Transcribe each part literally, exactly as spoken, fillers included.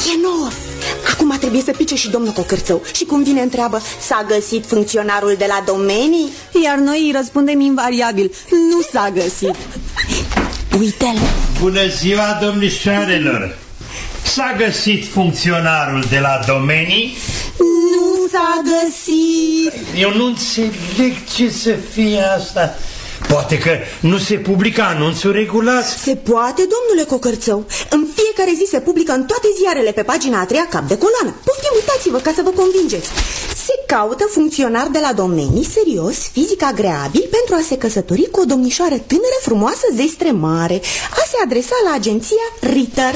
E nouă. Acum trebuie să pice și domnul Cocârțău. Și cum vine întreabă, s-a găsit funcționarul de la domenii? Iar noi îi răspundem invariabil, nu s-a găsit. Uite-l. Bună ziua, domnișoarelor. S-a găsit funcționarul de la domenii? Nu s-a găsit. Eu nu înțeleg ce să fie asta. Poate că nu se publică anunțul regulat. Se poate, domnule Cocârțău. În fiecare zi se publică în toate ziarele pe pagina a treia, cap de coloană. Poftim, uitați-vă ca să vă convingeți. Se caută funcționar de la domenii, serios, fizic agreabil, pentru a se căsători cu o domnișoară tânără, frumoasă, zestre mare. A se adresa la agenția Ritter.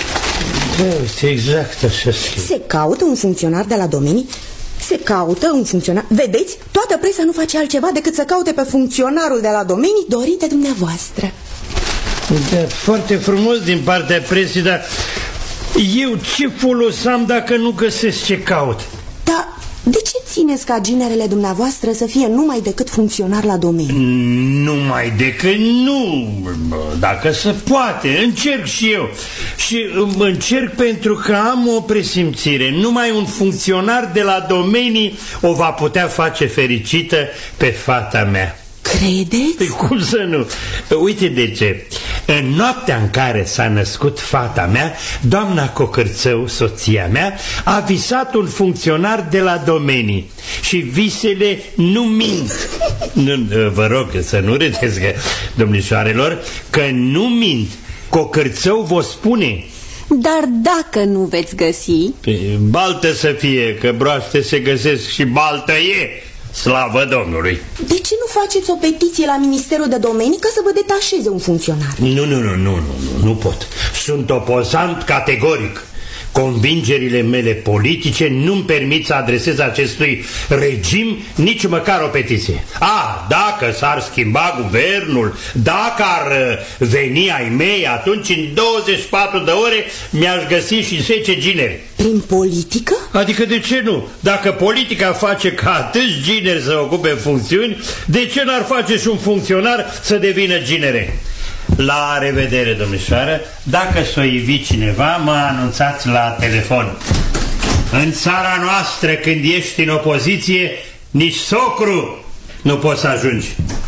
Da, exact așa scrie. Se caută un funcționar de la domenii. Se caută un funcționar. Vedeți? Toată presa nu face altceva decât să caute pe funcționarul de la domenii dorit de dumneavoastră. Da, foarte frumos din partea presei, dar eu ce folos am dacă nu găsesc ce caut? Da, de ce țineți ca ginerele dumneavoastră să fie numai decât funcționar la domeniu? Numai decât nu. Dacă se poate, încerc și eu. Și încerc pentru că am o presimțire. Numai un funcționar de la domenii o va putea face fericită pe fata mea. Credeți? Păi cum să nu? Uite de ce. În noaptea în care s-a născut fata mea, doamna Cocârțău, soția mea, a visat un funcționar de la domenii. Și visele nu mint. Nu, vă rog să nu râdeți, că, domnișoarelor, că nu mint. Cocârțău vă spune. Dar dacă nu veți găsi... Baltă să fie, că broaște se găsesc și baltă e. Slavă Domnului! De ce nu faceți o petiție la Ministerul de Domenii ca să vă detașeze un funcționar? Nu, nu, nu, nu, nu, nu, nu pot. Sunt opozant categoric. Convingerile mele politice nu-mi permit să adresez acestui regim nici măcar o petiție. A, dacă s-ar schimba guvernul, dacă ar veni ai mei, atunci în douăzeci și patru de ore mi-aș găsi și zece gineri. Prin politică? Adică de ce nu? Dacă politica face ca atâți gineri să ocupe funcțiuni, de ce n-ar face și un funcționar să devină ginere? La revedere, domnișoară. Dacă s-o ivi cineva, mă anunțați la telefon. În țara noastră, când ești în opoziție, nici socru nu poți să ajungi.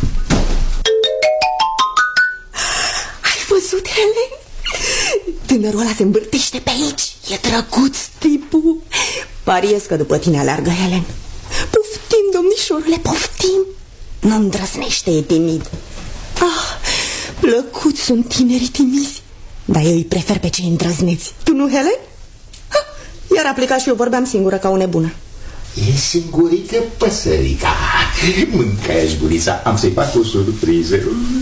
Ai văzut, Helen? Tânărul ăla se învârtește pe aici. E drăguț tipul. Pariez că după tine aleargă, Helen. Poftim, domnișorule, poftim. Nu îndrăznește, e timid. Ah, plăcuți sunt tinerii timizi. Dar eu îi prefer pe cei îndrăzneți. Tu nu, Helen? Ha, iar a plecat și eu vorbeam singură ca o nebună. E singurică păsărica. Mâncă-și gurița, am să-i fac o surpriză.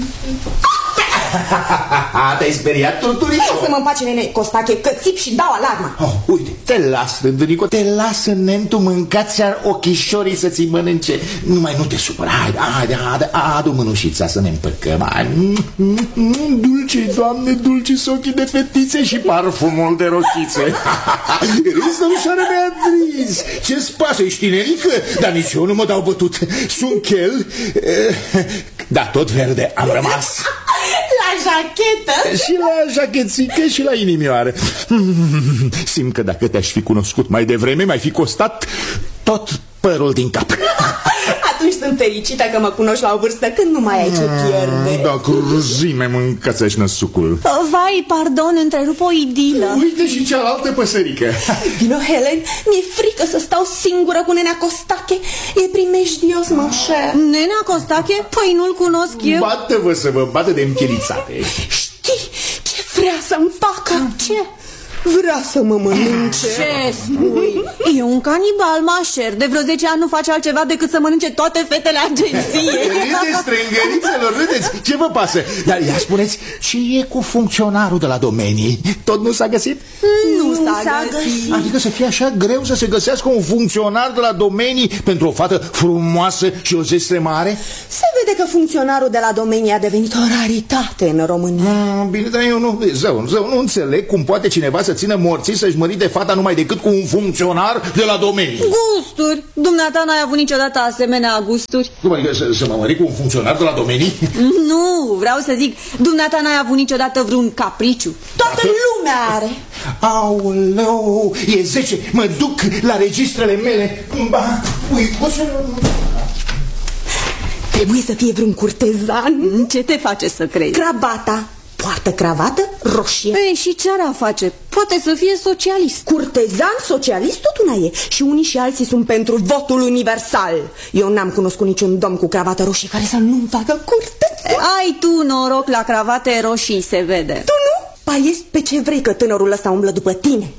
Te-ai speriat, Torturico? Lasă-mă în pace, nene Costache, că țip și dau alarma. Oh, uite, te las, Rândunico, te las în nentu, mâncați ochișorii să-ți mănânce. Numai nu te supăra, haide, haide, haide, adu mânușița să ne împăcăm. Dulce, Doamne, dulci ochii de fetițe și parfumul de rochițe. Râzi, domnișoară Beatriz, ce-ți pasă, ești tinerică? Dar nici eu nu mă dau bătut. Sunt chel, dar tot verde am rămas. La jachetă? Și la jachețică și la inimioară. Simt că dacă te-aș fi cunoscut mai devreme, mi-ai fi costat tot părul din cap. Atunci sunt fericită că mă cunoști la o vârstă când nu mai ai ce pierde. Da, cruzime, mâncați-și năsucul. Vai, pardon, întrerup o idilă. Uite și cealaltă păsărică. Vino, Helen, mi-e frică să stau singură cu nenea Costache. E primejdios, mă șer. Nenea Costache? Păi nu-l cunosc eu. Bată-vă să vă bată de împielițate. Știi ce vrea să-mi facă? Ce? Vrea să mă mănânce. Ce spui? E un canibal, mașer. De vreo zece ani nu face altceva decât să mănânce toate fetele agenției. Râdeți, strângărițelor, râdeți. Ce vă pasă? Dar ia spuneți, ce e cu funcționarul de la domenii? Tot nu s-a găsit? Nu s-a găsit. Adică să fie așa greu să se găsească un funcționar de la domenii pentru o fată frumoasă și o zestre mare? Se vede că funcționarul de la domenii a devenit o raritate în România. Mm, bine, dar eu nu, zău, zău, nu înțeleg cum poate cineva să să țină morții să-și mărite fata numai decât cu un funcționar de la domenii? Gusturi! Dumneata n-ai avut niciodată asemenea gusturi. Cum adică să, să mă mări cu un funcționar de la domenii? Nu, vreau să zic, dumneata n-ai avut niciodată vreun capriciu. Toată lumea are. Aoleu, e zece, mă duc la registrele mele. Ba, uite, Trebuie să fie vreun curtezan. Ce te face să crezi? Cravata. Poartă cravată roșie. Ei, și ce ar face? Poate să fie socialist. Curtezan, socialist, tot una e. Și unii și alții sunt pentru votul universal. Eu n-am cunoscut niciun domn cu cravată roșie care să nu-mi facă curte. Ai tu noroc, la cravate roșii se vede. Tu nu? Pa, ești pe ce vrei că tânărul ăsta umblă după tine.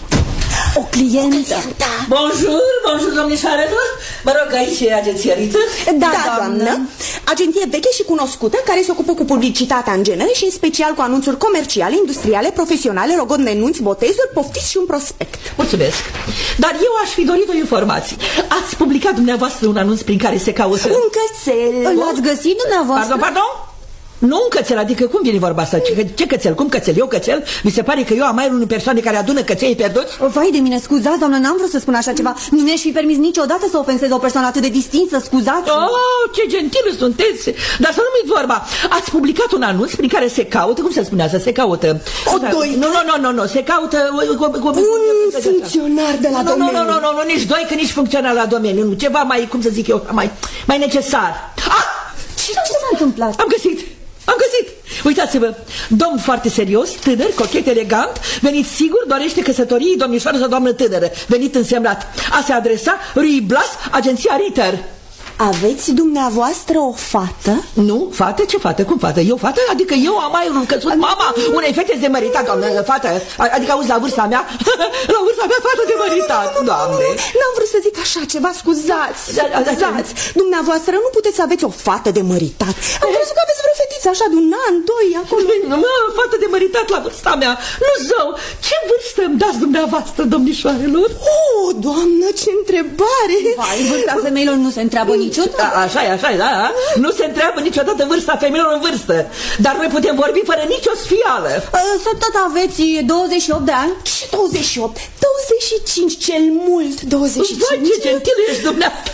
O clientă. Bonjour, bonjour, domnișoarelor. Mă rog, aici e agenția Ritter. Da, da, doamnă. Agenție veche și cunoscută care se ocupă cu publicitatea în genere și în special cu anunțuri comerciale, industriale, profesionale, logo de anunți, botezuri, poftiți și un prospect. Mulțumesc. Dar eu aș fi dorit o informație. Ați publicat dumneavoastră un anunț prin care se caută... Un cățel. L-ați găsit dumneavoastră? Pardon, pardon? Nu un cățel, adică cum vine vorba asta? Ce, ce cățel? Cum cățel? Eu cățel? Mi se pare că eu am aerul unei persoane care adună căței pierduți? Vai de mine, scuzați, doamnă, n-am vrut să spun așa ceva. Nu mi-aș fi permis niciodată să ofensez o persoană atât de distinsă, scuzați. Oh, ce gentilă sunteți! Dar să nu-mi vorba. Ați publicat un anunț prin care se caută, cum se spunea, să se caută... O doi. Nu, nu, nu, nu, nu, se caută... Un funcționar de la nu, domeniu. Nu, nu, nu, nu, nici doi, că nici funcționar la domeniu. Nu, ceva mai, cum să zic eu, mai, mai necesar. Ah! Ce, ce s-a întâmplat? Am găsit! Am găsit! Uitați-vă, domn foarte serios, tânăr, cochet, elegant, venit sigur, dorește căsătorii, domnișoară sau doamnă tânără, venit însemnat. A se adresa Rui Blas, agenția Ritter. Aveți dumneavoastră o fată? Nu, fată? Ce fată? Cum fată? Eu fată? Adică eu am aerul că sunt mama unei fete de măritat, doamnă, fată. Adică auzi la vârsta mea? La vârsta mea, fată de măritat, doamne. N-am vrut să zic așa ceva, scuzați. Scuzați. Dumneavoastră nu puteți să aveți o fată de măritat. Am crezut că aveți vreo fetiță așa de un an, doi, acolo. Mă, fată de măritat la vârsta mea. Nu zău, ce vârstă îmi dați dumneavoastră, domnișoarelor? Oh, doamnă, ce întrebare. Vai, vârsta femeilor nu se întreabă niciodată. Da, așa e, așa e, da. Nu se întreabă niciodată vârsta femeilor în vârstă. Dar noi putem vorbi fără nicio sfială. Să tot aveți douăzeci și opt de ani? Ce douăzeci și opt? douăzeci și cinci cel mult, douăzeci și cinci. Vai, ce gentil ești dumneata.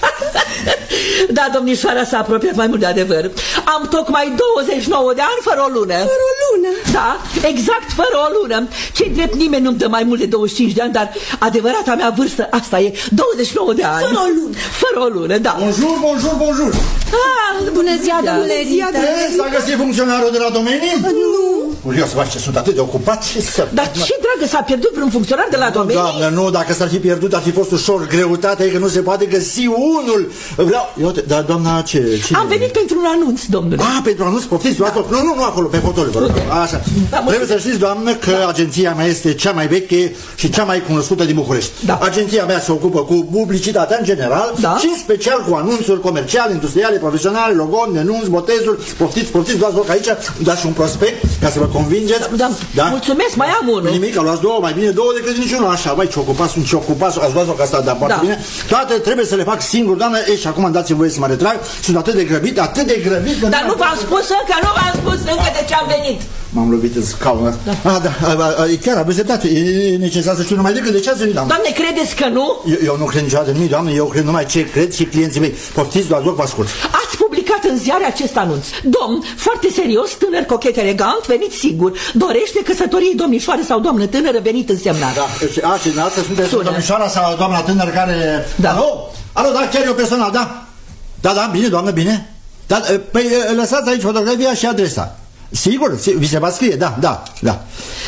Da, domnișoara s-a apropiat mai mult de adevăr. Am tocmai douăzeci și nouă de ani fără o lună. Fără o lună? Da, exact fără o lună. Ce-i drept, nimeni nu-mi dă mai mult de douăzeci și cinci de ani, dar adevărata mea vârstă, asta e, douăzeci și nouă de ani. Fără o lună. Fără o lună, da. Bonjour, bonjour, bonjour. Ah, bună ziua, domnule Ritter. S-a găsit funcționarul de la domenii? Nu. Curios, bă, ce sunt atât de ocupat și să... Dar ce dragă, s-a pierdut vreun funcționar de la domenii? Doamnă, nu, dacă s-ar fi pierdut, ar fi fost ușor. Greutatea e că nu se poate găsi unul. Vreau... Eu te... Dar, doamna, ce... ce... Am venit pentru un anunț, domnule. Ah, pentru anunț, poftiți, da. Nu, nu, nu, acolo, pe fotoliu, vă rog. Așa. Da, trebuie să știți, doamnă, că da. agenția mea este cea mai veche și cea mai cunoscută din București. Da. Agenția mea se ocupă cu publicitatea în general, da. și în special cu anunțuri comerciale, industriale, profesionale, logo, denunți, botezuri. Poftiți, poftiți, luați loc aici, dați un prospect ca să vă convingeți. Da, da. Da? Mulțumesc, mai am unul. Nimic, luați două, mai bine două decât niciunul. Așa, băi, ce ocupați, sunt ce ocupați, ați luat loc asta, dar foarte da. bine. Toate trebuie să le fac singur, doamnă, e, și acum dați-mi voie să mă retrag. Sunt atât de grăbit, atât de grăbit. Dar nu v-am spus încă, nu v-am spus încă de ce am venit. M-am lovit în scaun. Da. Ah, da, a, a, chiar aveți dreptate, e necesar să știu numai decât de ce ați venit, doamnă. Doamne, credeți că nu? Eu, eu nu cred niciodată în nimic, doamne, eu cred numai ce cred și clienții mei. Poftiți, luați loc, vă ascult. Ați publicat în ziare acest anunț. Domn, foarte serios, tânăr, cochet, elegant, venit sigur, dorește căsătorie domnișoare sau doamnă tânără, venit însemnat. Da, a, și dumneavoastră sunteți domnișoara sau doamna tânără care... Da. Alo? Alo, da, chiar eu personal, da? Da, da, bine, doamnă, bine. Da, păi lăsați aici fotografia și adresa. Sigur, vi se va scrie, da, da, da.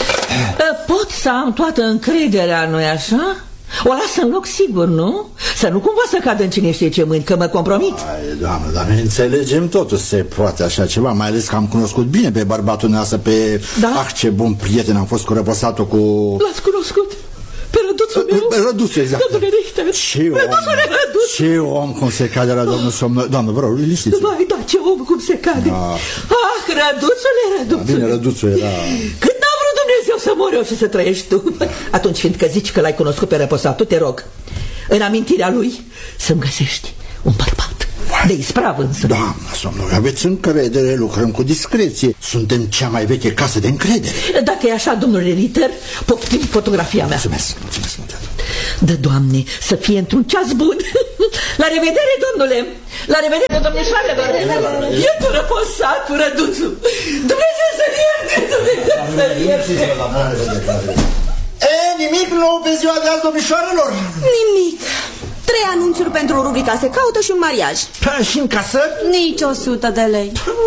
Pot să am toată încrederea, nu-i așa? O lasă în loc sigur, nu? Să nu cumva să cadă în cine știe ce mâini, că mă compromit. Ai, doamnă, dar noi înțelegem totul, se poate așa ceva, mai ales că am cunoscut bine pe bărbatul nostru, pe... Da? Ah, ce bun prieten am fost cu răposatul cu... L-ați cunoscut? Pe Răduțul meu? Răduțul, exact. Domnule Richter. Ce om, ce om cum se cade la domnul somnă. Doamnă, vă rog, liniștiți. Vai, da, ce om cum se cade. Ah, ah Răduțule, Răduțule. Da, bine, Răduțul era... Cât n-a vrut Dumnezeu să mor eu și să trăiești tu. Atunci, fiindcă zici că l-ai cunoscut pe răposatul, te rog, în amintirea lui să-mi găsești un bărbat. De ispravă însă. Doamna somnului, aveți încredere, lucrăm cu discreție. Suntem cea mai veche casă de încredere. Dacă e așa, domnule Ritter, poftim fotografia mea. Mulțumesc, mulțumesc, mulțumesc. Dă, Doamne, să fie într-un ceas bun. La revedere, domnule. La revedere, domnișoarelor. Ietură posat, răduțu. Dumnezeu să-l ierte, Dumnezeu să-l ierte. E, nimic nou pe ziua de azi, domnișoarelor? Nimic. Trei anunțuri pentru rubrica Se caută și un mariaj. Pa, și în casări? Nici o sută de lei.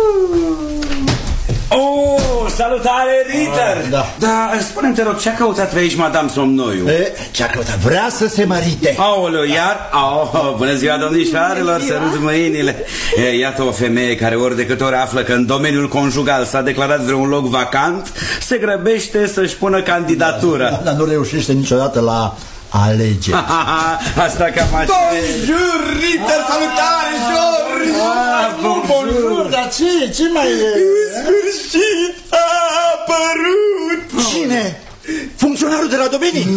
Oh, salutare, Ritter! Ah, da. Da, spune-mi, te rog, ce-a căutat pe aici Madame Somnoiu? E, ce-a căutat? Vrea să se marite. Aoleu, iar? Oh, bună ziua, domnișoarelor, sărut mâinile. E, iată o femeie care ori de câte ori află că în domeniul conjugal s-a declarat vreun loc vacant, se grăbește să-și pună candidatura. Dar nu reușește niciodată la alegeri. Asta cam așa. Bonjour, Ritter, salutare, George! Bonjour, dar ce? Ce mai e? În sfârșit a apărut! Cine? Funcționarul de la domenii?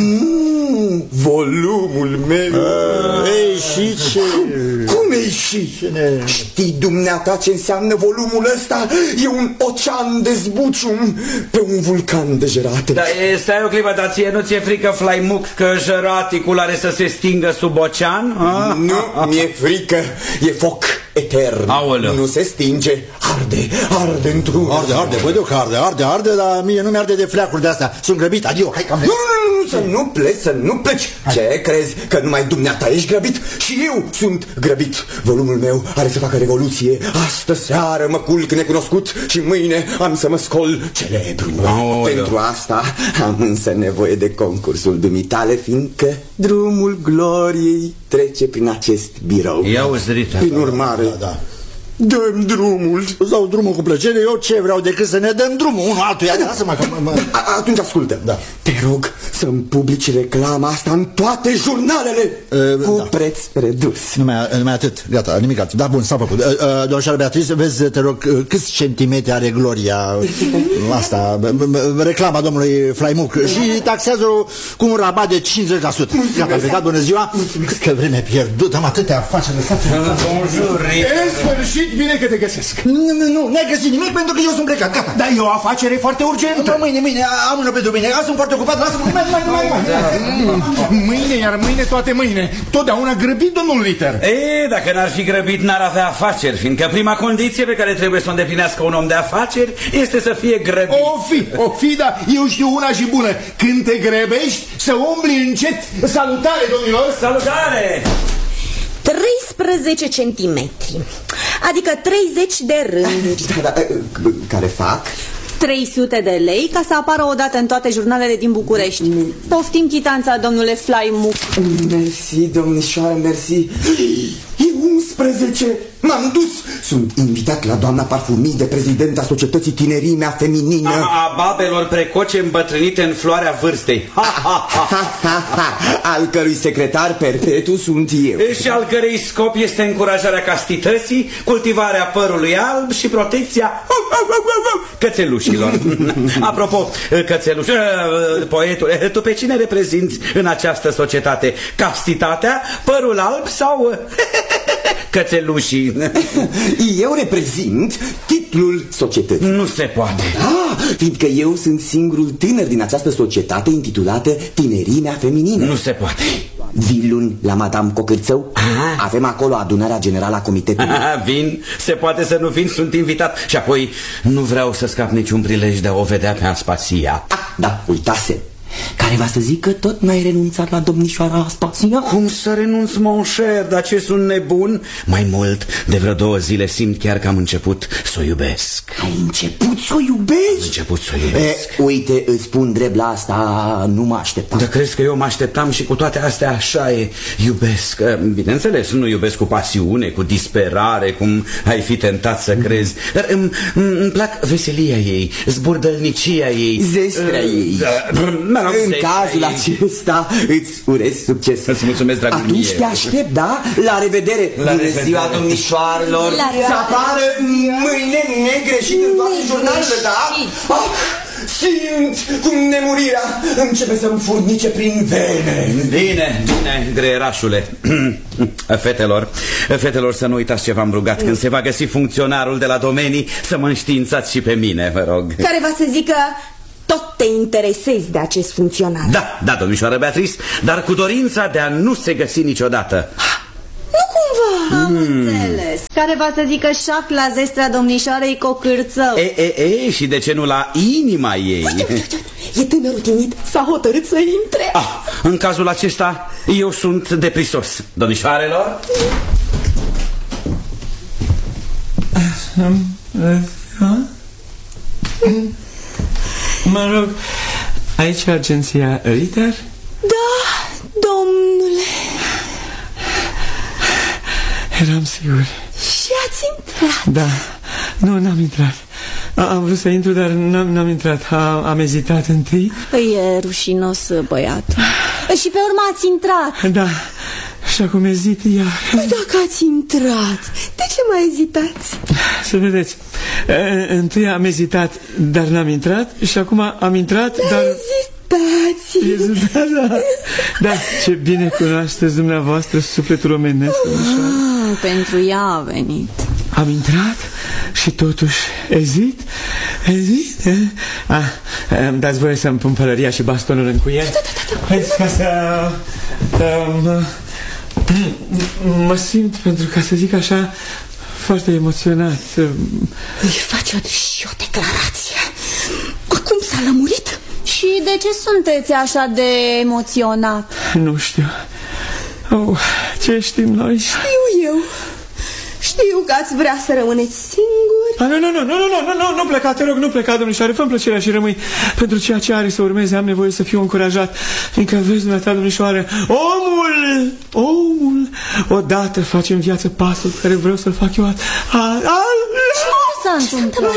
Mm, volumul meu. A, ei, și ce? Cum e și? Cine? Știi dumneata ce înseamnă volumul ăsta? E un ocean de zbucium pe un vulcan de jerate. Da, e, stai o clipă, dar ție nu ți-e frică, Flaimuc, că jeraticul are să se stingă sub ocean? A? Nu, mi-e frică. E foc etern. Aoleu. Nu se stinge. Arde, arde într-un. Arde, arde, bă, de-o că arde, arde, arde, dar mie nu mi-arde de fleacuri de-astea. Sunt grăbit, adio, hai cam. Nu, nu, nu, să nu pleci, să nu pleci. Hai. Ce crezi? Că numai dumneata ești grăbit? Și eu sunt grăbit. Volumul meu are să facă revoluție. Astă seară mă culc necunoscut și mâine am să mă scol celebru. Aoleu. Pentru asta am însă nevoie de concursul dumitale, fiindcă drumul gloriei trece prin acest birou. Ia uzi, Ritter. Prin urmare, Da, da. dă-mi drumul. Îți dau drumul cu plăcere, eu ce vreau decât să ne dăm drumul unul altuia. Lasă-mă că mă... A, atunci ascultă. Da. Te rog să-mi publici reclama asta în toate jurnalele Uh, cu da. preț redus. Numai, numai atât, gata, nimic atât. Da, bun, s-a făcut. uh, uh, Doamna Beatrice, vezi, te rog, uh, câți centimetri are Gloria asta, b- b- reclama domnului Flaimuc și taxează-o cu un rabat de cincizeci la sută. Gata, plecat, bună ziua. Că vreme pierdută, am atâtea afaceri. Bonjour, Ritter. În sfârșit, bine că te găsesc. Nu, nu, nu, n-ai găsit nimic pentru că eu sunt plecat, gata. Dar e o afacere foarte urgentă. Mâine, mâine, amână pentru mine, azi sunt foarte ocupat, lasă-mă, mai, mai, mai, mai. Mâine, iar mâine, toate mâine. Totdeauna grăbit, domnul Ritter. E, dacă n-ar fi grăbit, n-ar avea afaceri, fiindcă prima condiție pe care trebuie să o îndeplinească un om de afaceri este să fie grăbit. O fi, o fi, dar eu știu una și bună. Când te grăbești, să umbli încet. Salutare, domnilor. Salutare! treisprezece centimetri, adică treizeci de rânduri. Da, da, care fac? trei sute de lei ca să apară odată în toate jurnalele din București. Poftim chitanța, domnule Flaimuc. Mersi, domnișoară, mersi. E unsprezece. M-am dus. Sunt invitat la doamna Parfumii, președinta Societății Tinerimea Feminină. A, a babelor precoce îmbătrânite în floarea vârstei. Ha, ha, ha. Al cărui secretar perpetu sunt eu. Și al cărei scop este încurajarea castității, cultivarea părului alb și protecția cățelușilor. Apropo, cățeluș, poetul, tu pe cine reprezinți în această societate? Castitatea, părul alb sau cățelușii? Eu reprezint titlul societății. Nu se poate. Ah, fiindcă eu sunt singurul tânăr din această societate intitulată Tinerimea Feminină. Nu se poate. Vin luni la Madame Cocârțău. Aha. Avem acolo adunarea generală a comitetului. Aha, vin, se poate să nu vin, sunt invitat. Și apoi nu vreau să scap niciun prilej de a o vedea pe Aspasia. Ah, da, uitase. Care va să zică tot n-ai renunțat la domnișoara Aspasia? Cum să renunț, mon cher, dar ce sunt nebun? Mai mult, de vreo două zile simt chiar că am început să o iubesc. Ai început să o iubești? Am început să o iubesc. E, uite, îți spun drept la asta, nu mă așteptam. Dar crezi că eu mă așteptam și cu toate astea așa e? Iubesc, bineînțeles, nu iubesc cu pasiune, cu disperare, cum ai fi tentat să crezi. Dar îmi, îmi plac veselia ei, zburdălnicia ei, Zestrea uh, ei. Da, mă rog, În zestrea cazul ei. acesta îți urez succes. Îți mulțumesc, dragul Atunci mie. te aștept, da? La revedere. La Bună revedere. ziua, domnișoarelor. La revedere. Să apară mâine negreșit în toate jurnalele, da? Ah, Simt cum nemurirea începe să-mi furnice prin vene. Bine, bine, greierașule. Fetelor, fetelor, să nu uitați ce v-am rugat. Când se va găsi funcționarul de la domenii, să mă înștiințați și pe mine, vă rog. Care va să zică: tot te interesezi de acest funcționar. Da, da, domnișoară Beatrice, dar cu dorința de a nu se găsi niciodată. Nu cumva. Am hmm. înțeles. Care va să zică șac la zestrea domnișoarei Cocârțău. E, e, e, și de ce nu la inima ei? Uite, uite, uite. E tânărul timid, s-a hotărât să intre. Ah, în cazul acesta, eu sunt deprisos. Domnișoarelor? Mă rog, aici agenția Ritter? Da, domnule. Eram sigur. Și ați intrat? Da, nu, n-am intrat. Am vrut să intru, dar n-am intrat. Am, am ezitat întâi. E rușinos, băiatul. Și pe urmă ați intrat. Da, și acum ezit iar. Păi dacă ați intrat, de ce mai ezitați? Să vedeți, întâi am ezitat, dar n-am intrat. Și acum am intrat, dar... dar... Ezitați. Da, da. Da, ce bine cunoașteți dumneavoastră sufletul omenesc. Ah, pentru ea a venit. Am intrat și totuși ezit, ezit. Ah, îmi dați voie să-mi pun pălăria și bastonul în cuier? Da, da, da, da. Ca să... Mă, mă simt, pentru ca să zic așa, foarte emoționat. Îi face și o declarație. Acum s-a lămurit. Și de ce sunteți așa de emoționat? Nu știu. Oh, ce știm noi? Știu eu. Știu că ați vrea să rămâneți singuri. Ah, nu, nu, nu, nu, nu, nu, nu, nu pleca, te rog, nu pleca, domnișoare, fă-mi plăcerea și rămâi. Pentru ceea ce are să urmeze am nevoie să fiu încurajat. Fiindcă vezi, dumneata, domnișoare, omul, omul, odată face în viață pasul pe care vreau să-l fac eu. A, a, a, ce s-a întâmplat?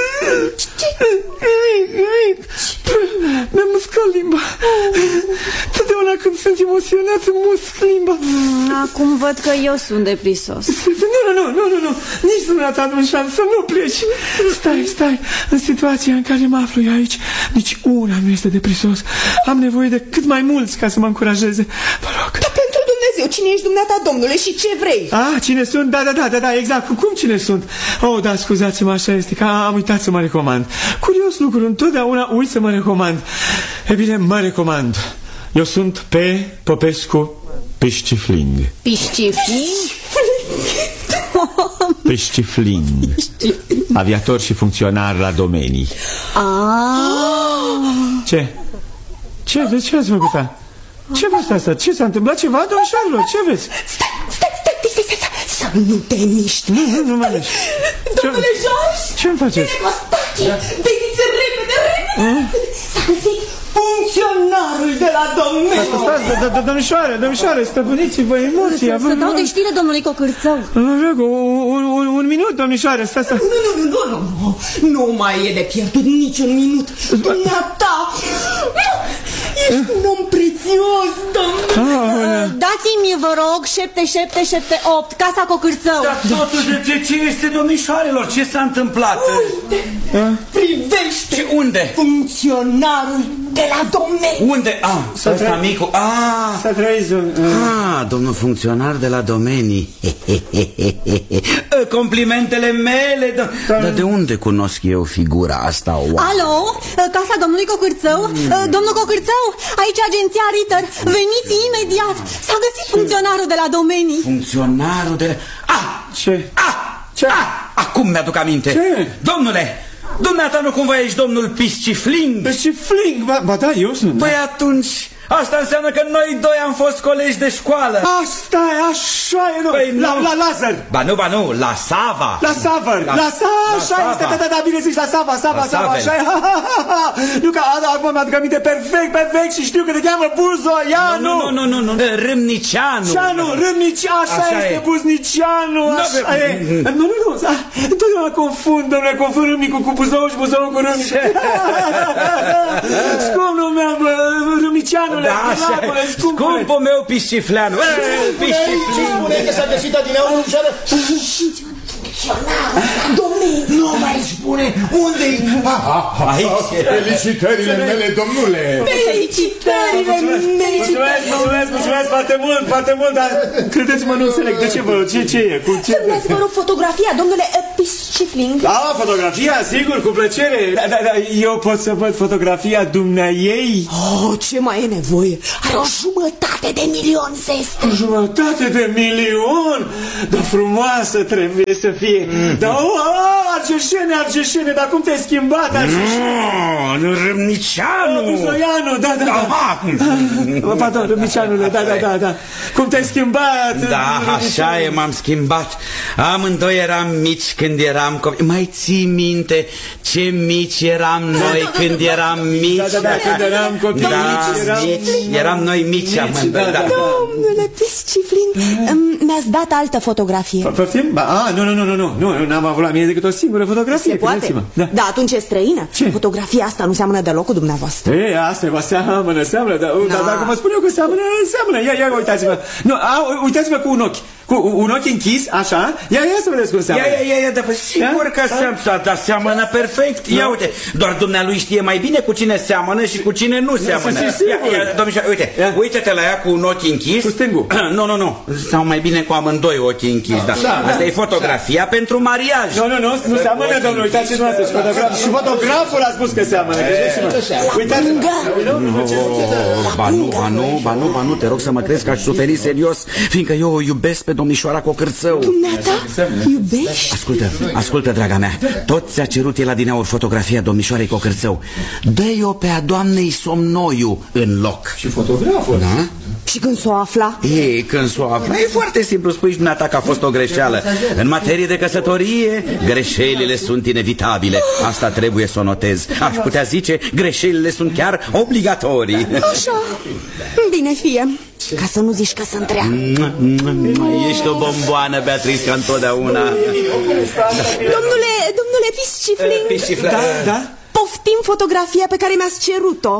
Mi-am muscat limba. Totdeauna când sunt emoționat îmi musc limba. Acum văd că eu sunt deprisos. Nu, nu, nu, nu, nu, nu. Nici dumneata, domnișoară, să nu pleci. Stai, stai. În situația în care mă aflu eu aici, nici una nu este deprisos. Am nevoie de cât mai mulți ca să mă încurajeze. Vă rog. Dar pentru Dumnezeu, cine ești dumneata, domnule, și ce vrei? Ah, cine sunt? Da, da, da, da, da, exact. Cum cine sunt? Oh, da, scuzați-mă, așa este, că am uitat să mă recomand. Curios lucru, întotdeauna uit să mă recomand. E bine, mă recomand. Eu sunt P. Popescu Piscifling. Piscifling? Piscifling. Aviator și funcționar la domenii. Ah. Ce? Ce? De ce ați făcut asta? Ce v-ați asta? Ce s-a întâmplat ceva, domnișoarelor? Ce vezi? Stai, stai, stai, stai, stai, stai, să nu te miști. Nu, nu, nu mă miști. Domnule George, ce-mi faceți? veniți repede, repede. S-a găsit funcționarul de la domeniu. Stați, domnișoare, domnișoare, stăpâniți-vă emoția. Să dau de știre domnului Cocârțău. Un minut, domnișoare, stai, stai. Nu, nu, nu, nu, nu, nu mai e de pierdut niciun minut. Dumneata, ești un om prețios, domnule. Dați-mi, vă rog, șapte, șapte, șapte, opt, casa Cocârțău. Dar totul de ce, ce este, domnișoarelor? Ce s-a întâmplat? Unde? Privește. Ce, unde? Funcționarul de la domeniu. Unde? Ah, ăsta micu. Ah, s-a trăit. Ah, domnul funcționar de la domenii. Complimentele mele. Dar de unde cunosc eu figura asta? Alo, casa domnului Cocârțău. Domnul Cocârțău, aici agenția Ritter. Veniți imediat. S-a găsit funcționarul de la domenii. Funcționarul de la... Ah! Ce? Ah! Ce? Ah! Acum mi-aduc aminte. Ce? Domnule, dumneata nu cumva ești domnul Piscifling? Piscifling? Ba, ba da, eu sunt. Păi atunci... Asta înseamnă că noi doi am fost colegi de școală. Asta e, așa e, nu. Păi, la, la Lazar. Ba nu, ba nu, la Sava. La Savăr, la, la Sava, așa este, da, da, da, bine zici, la Sava, Sava, Sava, așa e. Nu, că acum mi-aduc aminte perfect, perfect și știu că te cheamă Buzoianu. Nu, nu, nu, nu, nu, Râmnicianu. Cianu, Râmnicianu, așa este, Buznicianu, așa e. Nu, nu, nu, întotdeauna confund, domnule, confund râmnicul cu Buzou și Buzou cu râmnic. Scumpul meu, Râmnicianu. Da, așa, scumpul meu Piscifleanu. Ce spune că s-a găsit adineaul, domnișoară? Funcționarul, domeniu. Nu mai mai spune unde-i? Aici. Felicitările mele, domnule. Felicitările mele. Mulțumesc, mulțumesc, mulțumesc foarte mult, foarte mult, dar credeți-mă, nu înțeleg. De ce vă, ce, ce e? Cu ce? Să-mi dați, vă rog, fotografia, domnule Piscifling. Da, fotografia, sigur, cu plăcere. Da, da, da, eu pot să văd fotografia dumneaei? Oh, ce mai e nevoie? Are o jumătate de milion zeste. O jumătate de milion? Dar frumoasă trebuie să fie. Mm. Dar, oh, Argeșene, Argeșene, dar cum te-ai schimbat, Argeșene? Nu, Râmnicianu. Buzoianu, da, da, da. Pardon, Râmnicianule, da, da, da, da. Cum te-ai schimbat? Da, așa e, m-am schimbat. Amândoi eram mici când eram copii. Mai ții minte ce mici eram noi când eram mici? Da, da, da, când eram copii. Da, mici, eram noi mici amândoi, da. Domnule Piscifling, mi-ați dat altă fotografie. Poftim? A, nu, nu, nu, nu, nu, nu, n-am avut la mine decât o singură fotografie. Se poate? Da. Da, atunci e străină. Ce? Fotografia asta nu seamănă deloc cu dumneavoastră. Ei, asta e, seamănă, seamănă, dar da. da, dacă vă spun eu că seamănă, seamănă. Ia, ia, uitați-vă. Nu, a, uitați-vă cu un ochi. Cu un ochi închis, așa. Ia, ia să vedeți cum seamănă. Ia, ia, ia, dar sigur că seamănă, dar seamănă perfect. Ia, uite, doar dumnealui știe mai bine cu cine seamănă și cu cine nu seamănă. Ia, domnișoară, uite, uite-te la ea cu un ochi închis. Cu stângul. Nu, nu, nu, sau mai bine cu amândoi ochii închis, da. Asta e fotografia pentru mariaj. Nu, nu, nu, nu seamănă, domnule, uitați-vă noastră. Și fotograful a spus că seamănă. Uitați-vă. Ba nu, ba nu, ba nu, ba nu, te rog să mă crezi că aș suferi serios, fiindcă eu o iubesc pe domnișoara Cocârțău. Dumneata? Iubești? Ascultă, ascultă, draga mea. Tot ți-a cerut el adineauri fotografia domnișoarei Cocârțău. Dă-i-o pe a doamnei Somnoiu în loc. Și fotograful? Da? Și când s-o afla? Ei, când s-o afla, e foarte simplu, spui și dumneata că a fost o greșeală. În materie de căsătorie, greșelile sunt inevitabile. Asta trebuie să o notez. Aș putea zice, greșelile sunt chiar obligatorii. Așa, bine fie. Ca să nu zici că sunt rea. Ești o bomboană, Beatrice, ca întotdeauna. Domnule, domnule Piscifling. Da, da? Poftim fotografia pe care mi-ați cerut-o.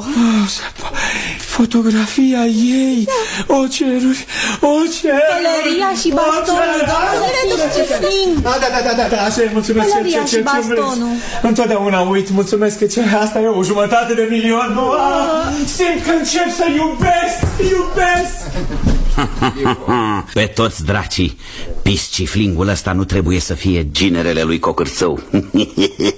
Fotografia ei. Da. O ceruri, o ceruri. Pălăria și bastonul, domnule Piscifling. Da, da, da, da, da, așa e, mulțumesc. Pălăria și bastonul. Întotdeauna uit, mulțumesc că ce, asta e o jumătate de milion. Simt că încep să iubesc, iubesc. Pe toți dracii, Pisciflingul ăsta nu trebuie să fie ginerele lui Cocârțău.